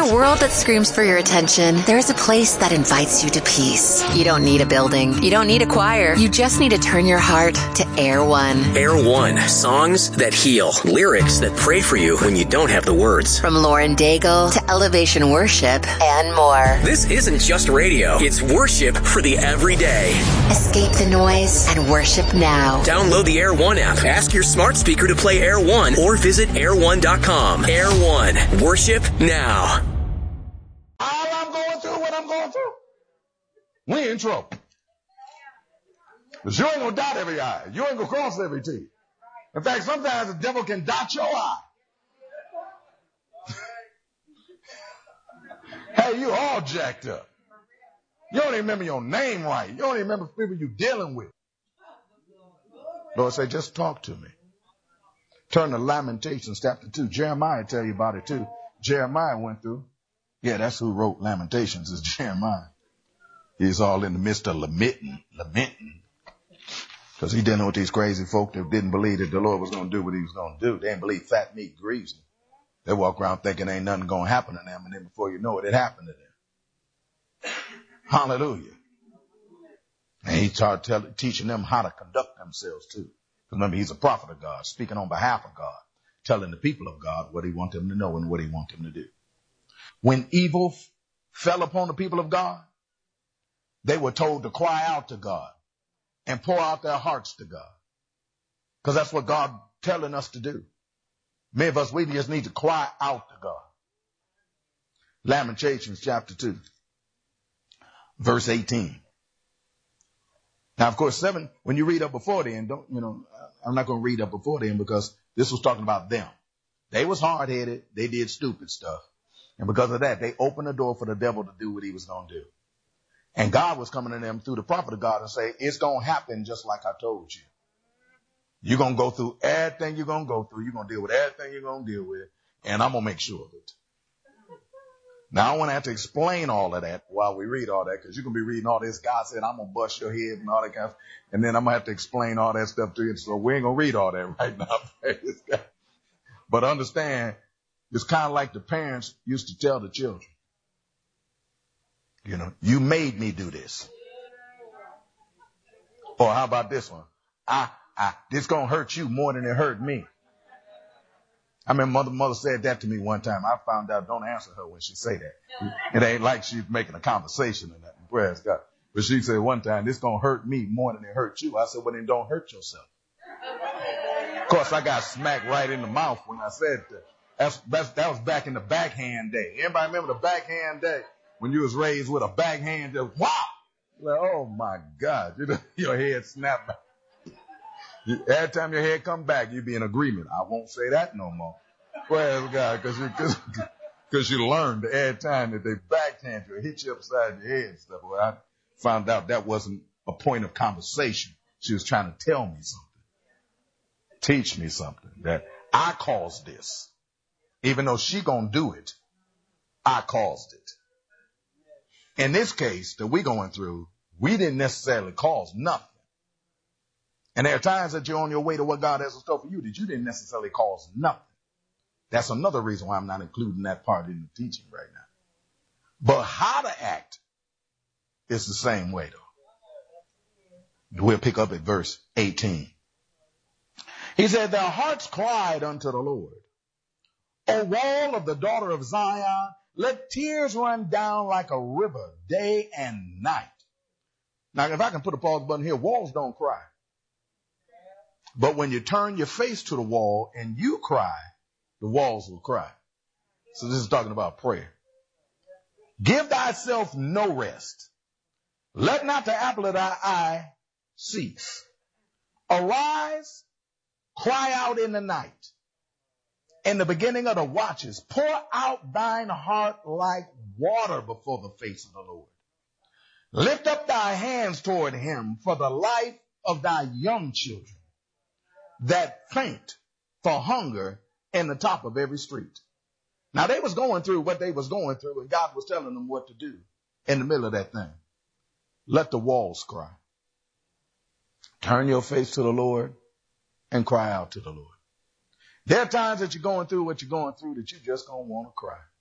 a world that screams for your attention, there is a place that invites you to peace. You don't need a building. You don't need a choir. You just need to turn your heart to Air One. Air One. Songs that heal. Lyrics that pray for you when you don't have the words. From Lauren Daigle to Elevation Worship and more. This isn't just radio. It's worship for the everyday. Escape the noise and worship now. Download the Air One app. Ask your smart speaker to play Air One or visit air1.com. Air One. Worship now. All I'm going through, what I'm going through, we in trouble. Because you ain't going to dot every I. You ain't going to cross every T. In fact, sometimes the devil can dot your I. Hey, you all jacked up. You don't even remember your name right. You don't even remember the people you're dealing with. Lord say, just talk to me. Turn to Lamentations chapter 2. Jeremiah tell you about it too. Jeremiah went through. Yeah, that's who wrote Lamentations is Jeremiah. He's all in the midst of lamenting. Because he dealing with these crazy folk that didn't believe that the Lord was going to do what he was going to do. They didn't believe fat meat grieves them. They walk around thinking ain't nothing going to happen to them. And then before you know it, it happened to them. Hallelujah. And he started teaching them how to conduct themselves too. Remember, he's a prophet of God, speaking on behalf of God, telling the people of God what he wants them to know and what he wants them to do. When evil fell upon the people of God, they were told to cry out to God and pour out their hearts to God. Because that's what God telling us to do. Many of us, we just need to cry out to God. Lamentations chapter 2, verse 18. Now, of course, 7, when you read up before then, I'm not going to read up before then because this was talking about them. They was hard-headed. They did stupid stuff. And because of that, they opened the door for the devil to do what he was going to do. And God was coming to them through the prophet of God and say, it's going to happen just like I told you. You're going to go through everything you're going to go through. You're going to deal with everything you're going to deal with. And I'm going to make sure of it. Now, I don't want to have to explain all of that while we read all that, because you're going to be reading all this. God said, I'm going to bust your head and all that kind of stuff. And then I'm going to have to explain all that stuff to you. So we ain't going to read all that right now. But understand, it's kind of like the parents used to tell the children, you made me do this. Or how about this one? This going to hurt you more than it hurt me. I remember mother said that to me one time. I found out don't answer her when she say that. It ain't like she's making a conversation or nothing. Praise God. But she said one time, this going to hurt me more than it hurt you. I said, well, then don't hurt yourself. Of course, I got smacked right in the mouth when I said that. That was back in the backhand day. Anybody remember the backhand day? When you was raised with a backhand, just wow. Like, oh my God. Your head snapped back. Every time your head come back, you be in agreement. I won't say that no more. Praise God, because you learned every time that they backhand you or hit you upside your head and stuff. Well, I found out that wasn't a point of conversation. She was trying to tell me something, teach me something, that I caused this. Even though she gonna do it, I caused it. In this case that we're going through, we didn't necessarily cause nothing. And there are times that you're on your way to what God has in store for you that you didn't necessarily cause nothing. That's another reason why I'm not including that part in the teaching right now. But how to act is the same way, though. We'll pick up at verse 18. He said, their hearts cried unto the Lord. O wall of the daughter of Zion, let tears run down like a river day and night. Now, if I can put a pause button here, walls don't cry. But when you turn your face to the wall and you cry, the walls will cry. So this is talking about prayer. Give thyself no rest. Let not the apple of thy eye cease. Arise, cry out in the night. In the beginning of the watches, pour out thine heart like water before the face of the Lord. Lift up thy hands toward him for the life of thy young children that faint for hunger in the top of every street. Now they was going through what they was going through, and God was telling them what to do in the middle of that thing. Let the walls cry. Turn your face to the Lord and cry out to the Lord. There are times that you're going through what you're going through that you just don't want to cry.